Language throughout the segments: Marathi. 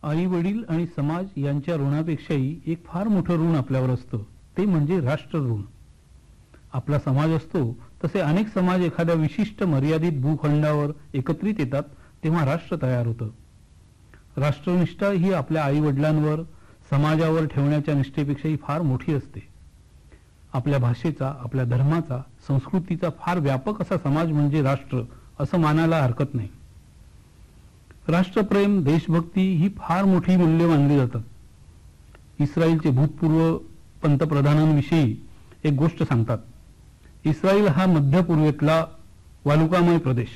आई वडील आणि समाज यांच्या ऋणापेक्षाही एक फार मोठं ऋण आपल्यावर असतं, ते म्हणजे राष्ट्र ऋण. आपला समाज असतो तसे अनेक समाज एखाद्या विशिष्ट मर्यादित भूखंडावर एकत्रित येतात तेव्हा राष्ट्र तयार होतं. राष्ट्रनिष्ठा ही आपल्या आई वडिलांवर समाजावर ठेवण्याच्या निष्ठेपेक्षाही फार मोठी असते. आपल्या भाषेचा, आपल्या धर्माचा, संस्कृतीचा फार व्यापक असा समाज म्हणजे राष्ट्र असं मानायला हरकत नाही. राष्ट्रप्रेम, देशभक्ती ही फार मोठी मूल्य मानली जातात. इस्रायलचे भूतपूर्व पंतप्रधानांविषयी एक गोष्ट सांगतात. इस्रायल हा मध्य पूर्वेतला वालुकामय प्रदेश,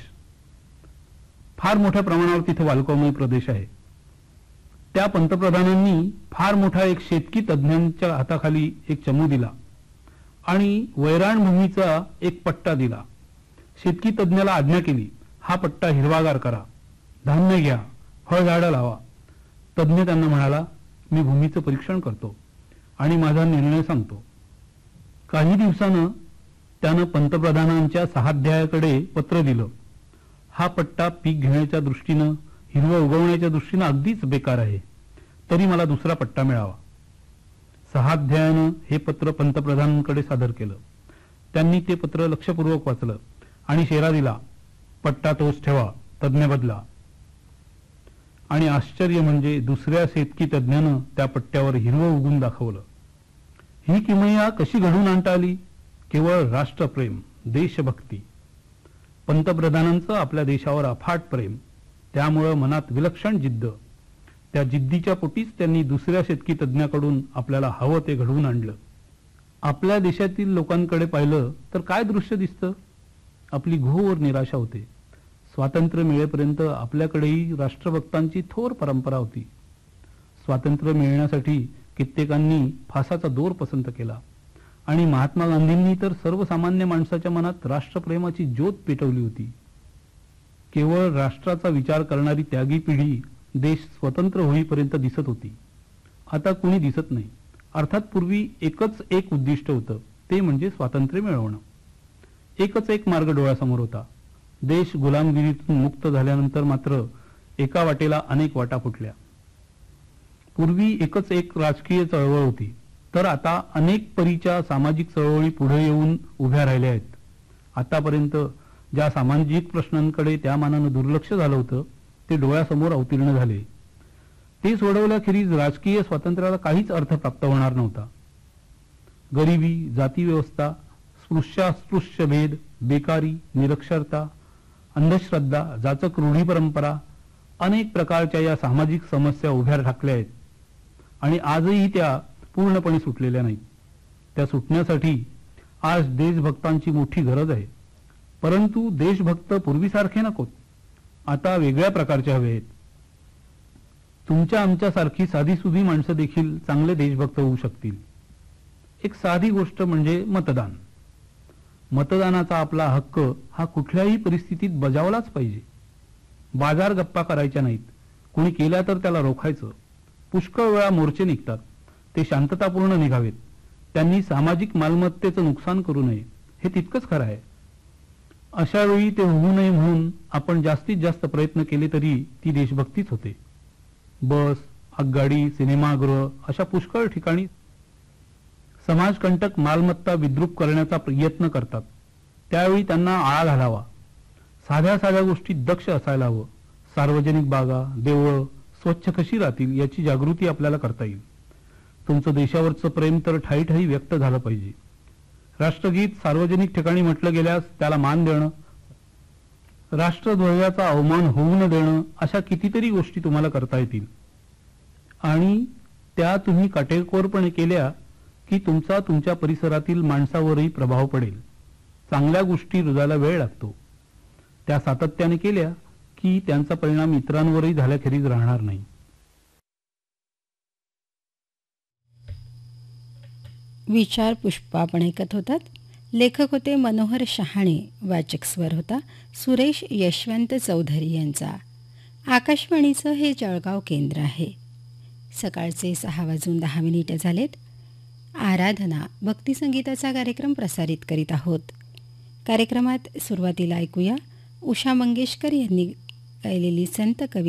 फार मोठ्या प्रमाणावर तिथे वालुकामय प्रदेश आहे. त्या पंतप्रधानांनी फार मोठा एक शेतकी तज्ज्ञांच्या हाताखाली एक चमू दिला आणि वैराण भूमीचा एक पट्टा दिला. शेतकी तज्ज्ञाला आज्ञा केली, हा पट्टा हिरवागार करा, धान्य घ्या, फळझाडं लावा. तज्ज्ञ त्यांना म्हणाला, मी भूमीचं परीक्षण करतो आणि माझा निर्णय सांगतो. काही दिवसानं त्यानं पंतप्रधानांच्या सहाध्यायाकडे पत्र दिलं. हा पट्टा पीक घेण्याच्या दृष्टीनं, हिरवं उगवण्याच्या दृष्टीनं अगदीच बेकार आहे, तरी मला दुसरा पट्टा मिळावा. सहाध्यायानं हे पत्र पंतप्रधानांकडे सादर केलं. त्यांनी ते पत्र लक्षपूर्वक वाचलं आणि शेरा दिला, पट्टा तोच ठेवा, तज्ज्ञ बदला. आणि आश्चर्य म्हणजे दुसऱ्या शेतकी तज्ज्ञानं त्या पट्ट्यावर हिरवं उगून दाखवलं. ही किमया कशी घडून आणता आली? केवळ राष्ट्रप्रेम, देशभक्ती. पंतप्रधानांचं आपल्या देशावर अफाट प्रेम, त्यामुळं मनात विलक्षण जिद्द. त्या जिद्दीच्या पोटीच त्यांनी दुसऱ्या शेतकी तज्ज्ञाकडून आपल्याला हवं ते घडवून आणलं. आपल्या देशातील लोकांकडे पाहिलं तर काय दृश्य दिसतं? आपली घोर निराशा होते. स्वातंत्र्य मिळेपर्यंत आपल्याकडेही राष्ट्रभक्तांची थोर परंपरा होती. स्वातंत्र्य मिळण्यासाठी कित्येकांनी फासाचा दोर पसंत केला आणि महात्मा गांधींनी तर सर्वसामान्य माणसाच्या मनात राष्ट्रप्रेमाची ज्योत पेटवली होती. केवळ राष्ट्राचा विचार करणारी त्यागी पिढी देश स्वतंत्र होईपर्यंत दिसत होती. आता कुणी दिसत नाही. अर्थात पूर्वी एकच एक उद्दिष्ट होतं, ते म्हणजे स्वातंत्र्य मिळवणं. एकच एक मार्ग डोळ्यासमोर होता. देश गुलामगिरीतून मुक्त झाल्यानंतर मात्र एका वाटेला अनेक वाटा फुटल्या. पूर्वी एकच एक राजकीय चळवळ होती, तर आता अनेक परीच्या सामाजिक चळवळी पुढे येऊन उभ्या राहिल्या आहेत. आतापर्यंत ज्या सामाजिक प्रश्नांकडे त्या मानानं दुर्लक्ष झालं होतं ते डोळ्यासमोर अवतीर्ण झाले. ते सोडवल्याखेरीज राजकीय स्वातंत्र्याला काहीच अर्थ प्राप्त होणार नव्हता. गरिबी, जातीव्यवस्था, स्पृश्यास्पृश्य भेद, बेकारी, निरक्षरता, अंधश्रद्धा, जाचक रूढी परंपरा, अनेक प्रकारच्या या सामाजिक समस्या उभ्या ठाकल्या आहेत आणि आजही त्या पूर्णपणे सुटलेल्या नाहीत. त्या सुटण्यासाठी आज देशभक्तांची मोठी गरज आहे. परंतु देशभक्त पूर्वीसारखे नकोत, आता वेगळ्या प्रकारचे हवे आहेत. तुमच्या आमच्यासारखी साधीसुधी माणसं देखील चांगले देशभक्त होऊ शकतील. एक साधी गोष्ट म्हणजे मतदान. मतदानाचा आपला हक्क हा कुठल्याही परिस्थितीत बजावलाच पाहिजे. बाजार गप्पा करायच्या नाहीत. कोणी केल्या तर त्याला रोखायचं. पुष्कळ वेळा मोर्चे निघतात, ते शांततापूर्ण निघावेत. त्यांनी सामाजिक मालमत्तेचं नुकसान करू नये, हे तितकंच खरं आहे. अशा वेळी ते होऊ नये म्हणून आपण जास्तीत जास्त प्रयत्न केले तरी ती देशभक्तीच होते. बस, आगगाडी, सिनेमागृह अशा पुष्कळ ठिकाणी समाजकंटक मालमत्ता विद्रूप करण्याचा प्रयत्न करतात. त्यावेळी त्यांना आळा घालावा. साध्या साध्या गोष्टीत दक्ष असायला हवं. सार्वजनिक बागा, देवळं स्वच्छ कशी राहतील याची जागृती आपल्याला करता येईल. तुमचं देशावरचं प्रेम तर ठायी ठायी व्यक्त झालं पाहिजे. राष्ट्रगीत सार्वजनिक ठिकाणी म्हटलं गेल्यास त्याला मान देणं, राष्ट्रध्वजाचा अवमान होऊ न देणं अशा कितीतरी गोष्टी तुम्हाला करता येतील आणि त्या तुम्ही काटेकोरपणे केल्या की तुमचा तुमच्या परिसरातील माणसावरही प्रभाव पडेल. चांगल्या गोष्टी रुजायला वेळ लागतो. त्या सातत्याने केल्या की त्यांचा परिणाम इतरांवरही झाल्याखेरीज राहणार नाही. विचार पुष्प आपण ऐकत होतात. लेखक होते मनोहर शहाणे. वाचक स्वर होता सुरेश यशवंत चौधरी यांचा. आकाशवाणीचं हे जळगाव केंद्र आहे. सकाळचे 6:10 झालेत. आराधना भक्तिसंगीताचा कार्यक्रम प्रसारित करीत आहोत. कार्यक्रमात सुरुवातीला ऐकूया उषा मंगेशकर यांनी गायलेली संत कवी